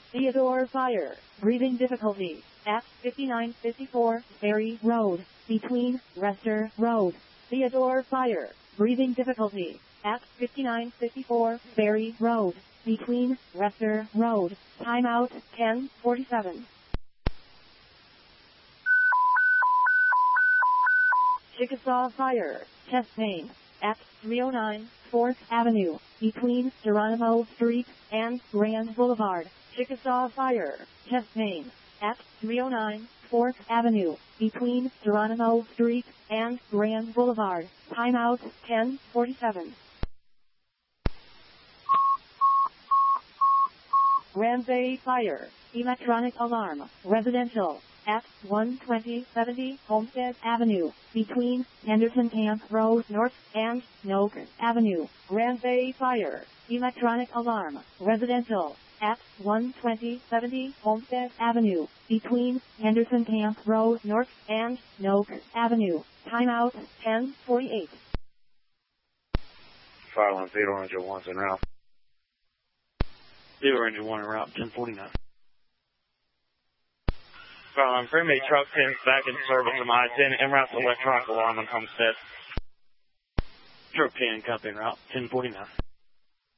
Theodore Fire. Breathing difficulty. At 5954 Ferry Road. Between Rester Road. Theodore Fire. Breathing difficulty. At 5954 Ferry Road. Between Rester Road. Timeout 10:47. Chickasaw Fire. Chest pain. At 309 4th Avenue. Between Geronimo Street and Grand Boulevard. Chickasaw Fire. Chest pain. At 309 4th Avenue. Between Geronimo Street and Grand Boulevard. Timeout 10:47. Grand Bay Fire. Electronic alarm. Residential. At 12070 Homestead Avenue. Between Henderson Camp Road North and Noak Avenue. Grand Bay Fire. Electronic alarm. Residential. At 12070 Homestead Avenue. Between Henderson Camp Road North and Noak Avenue. Timeout 10:48. Fire line Theodore Ranger 1's en route. Theodore Ranger 1 en route, 1049. Fire line Freeway Truck 10 back in service of I-10 en route to electronic alarm on Homestead. Truck 10, copy en route, 1049.